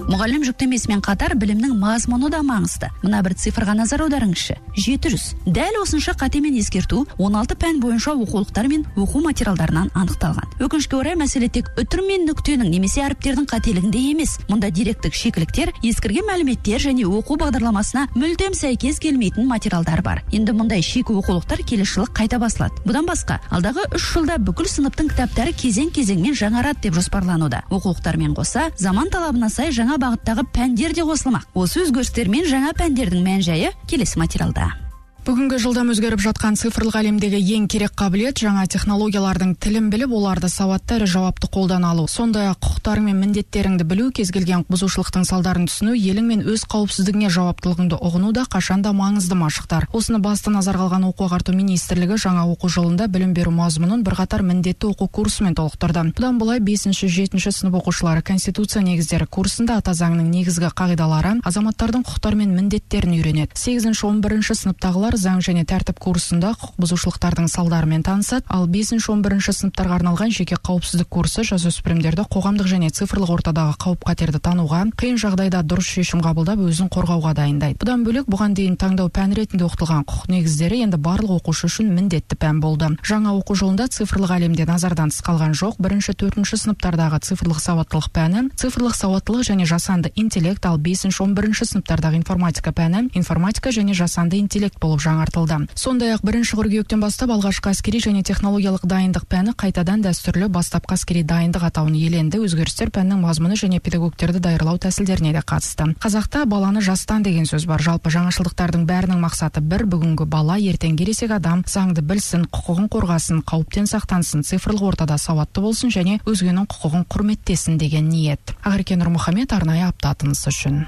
Мұғалім жүктемесімен қатар білімнің мазмұны да маңызды. Мына бір цифрға назар аударыңызшы. 700. Дәл осынша қатемен ескерту 16 пән бойынша оқулықтар мен оқу материалдарынан анықталған. Өкінішке орай мәселе тек үтір мен нүктенің немесе әріптердің қателігінде емес. Мұнда деректік шикіліктер, ескірген мәліметтер және оқу бағдарламасына мүлдем сәйкес келмейтін материалдар бар. Енді мұндай шикі оқулықтар келесі жылы қайта басылады. Бұдан басқа, алдағы 3 жылда бүкіл сыныптың кітаптары кезең-кезеңмен жаңарады деп жоспарлануда. Оқулықтармен қоса, заман талабына сай жаңа бағыттағы пәндер де қосылмақ. Осы өзгерістермен жаңа пәндердің мән-жайы келесі материалда. Бүгінгі жылдам өзгеріп жатқан цифрлық әлемдегі ең керек қабілет жаңа технологиялардың тілін біліп, оларды сауатты әрі жауапты қолдана алу. Сондай-ақ құқықтарың мен міндеттеріңді білу, кез келген бұзушылықтың салдарын түсіну, елің мен өз қауіпсіздігіне жауаптылығыңды ұғыну да қашанда маңызды машықтар. Осыны басты назар қалған оқу-ағарту министрлігі жаңа оқу жылында білім беру мазмұнын бірқатар міндетті оқу курсымен толықтырды. Бұдан былай 5-7 сынып оқушылары Конституция негіздері курсында ата заңның негізгі қағидалары, азаматтардың құқықтары мен міндеттерін үйренеді. 8-11 сыныптағылар заң және тәртіп курсында құқық бұзушылықтардың салдарымен танысады, ал 5-11 сыныптарға арналған жеке қауіпсіздік курсы жасөспірімдерді қоғамдық және цифрлық ортадағы қауіп-қатерді тануға, қиын жағдайда дұрыс шешім қабылдап өзін қорғауға дайындайды. Бұдан бөлек, бұған дейін таңдау пән ретінде оқытылған құқық негіздері енді барлық оқушы үшін міндетті пән болды. Жаңа оқу жылында цифрлық әлемде назардан тыс қалған жоқ. 1-4 сыныптардағы цифрлық сауаттылық пәні, цифрлық сауаттылық және жасанды интеллект, ал 5-11 сыныптардағы информатика пәні, информатика және жасанды интеллект болып жаңартылды. Сондай-ақ 1 қыркүйектен бастап алғашқы әскери және технологиялық дайындық пәні қайтадан дәстүрлі бастапқы әскери дайындық атауын иеленді. Өзгерістер пәннің мазмұны және педагогтерді даярлау тәсілдеріне де қатысты. Қазақта баланы жастан деген сөз бар. Жалпы жаңашылдықтардың бәрінің мақсаты бір: бүгінгі бала ертең ересек адам заңды білсін, құқығын қорғасын, қауіптен сақтансын, цифрлық ортада сауатты болсын және өзгенің құқығын құрметтесін деген ниет. Ақерке Нұрмұхамед, арнайы апта тынысы үшін.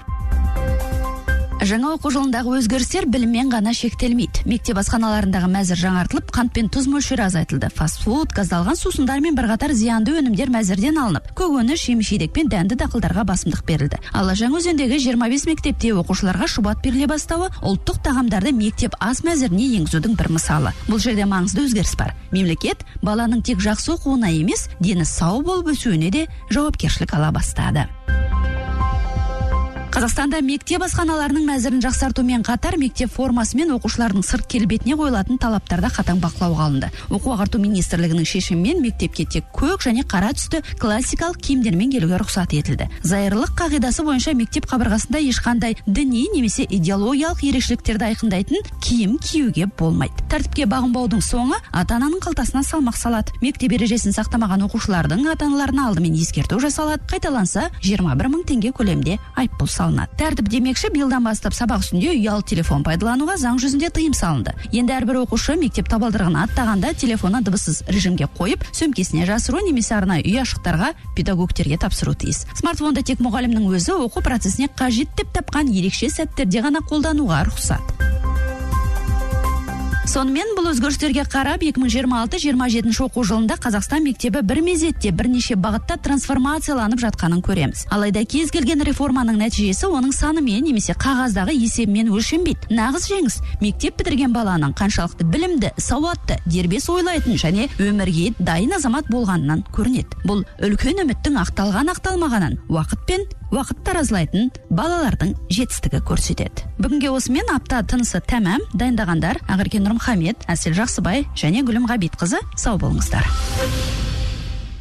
Жаңа оқу жылындағы өзгерістер біліммен ғана шектелмейді. Мектеп асханаларындағы мәзір жаңартылып, қант пен тұз мөлшері азайтылды. Фастфуд, газдалған сусындар мен бірқатар зиянды өнімдер мәзірден алынып, көкөніс, жеміс-жидек пен дәнді дақылдарға басымдық берілді. Ал Жаңаөзендегі 25 мектепте оқушыларға шұбат беріле бастауы ұлттық тағамдарды мектеп ас мәзіріне енгізудің бір мысалы. Бұл жерде маңызды өзгеріс бар. Мемлекет баланың тек жақсы оқуына емес, дені сау болып өсуіне де жауапкершілік ала бастады. Қазақстанда мектеп асханаларының мәзірін жақсартумен қатар мектеп формасы мен оқушылардың сырт келбетіне қойылатын талаптарда қатаң бақылауға алынды. Оқу-ағарту министрлігінің шешімімен мектепке тек көк және қара түсті классикалық киімдермен келуге рұқсат етілді. Зайырлық қағидасы бойынша мектеп қабырғасында ешқандай діни немесе идеологиялық ерекшеліктерді айқындайтын киім киюге болмайды. Тәртіпке бағынбаудың соңы ата-ананың қалтасына салмақ салады. Мектеп ережесін сақтамаған оқушылардың ата-аналарына алдымен ескерту жасалады. Қайталанса 21 мың теңге көлемде айыппұл салынады. Тәртіп демекші, биылдан бастап сабақ үстінде ұялы телефон пайдалануға заң жүзінде тыйым салынды. Енді әрбір оқушы мектеп табалдырығын аттағанда телефонын дыбыссыз режимге қойып, сөмкесіне жасыру немесе арнайы ұяшықтарға педагогтерге тапсыру тиіс. Смартфонды тек мұғалімнің өзі оқу процесіне қажет деп тапқан ерекше сәттерде ғана қолдануға рұқсат. Сонымен бұл өзгерістерге қарап 2026-27 оқу жылында Қазақстан мектебі бір мезетте бірнеше бағытта трансформацияланып жатқанын көреміз. Алайда кез келген реформаның нәтижесі оның санымен немесе қағаздағы есебімен өлшенбейді. Нағыз жеңіс мектеп бітірген баланың қаншалықты білімді, сауатты, дербес ойлайтын және өмірге дайын азамат болғанынан көрінеді. Бұл үлкен үміттің ақталған-ақталмағанын уақыт таразылайтын балалардың жетістігі көрсетеді. Бүгінге осымен апта тынысы тәмам. Дайындағандар Ақерке Нұрмұхамед, Әсел Жақсыбай және Гүлім Ғабитқызы. Сау болыңыздар.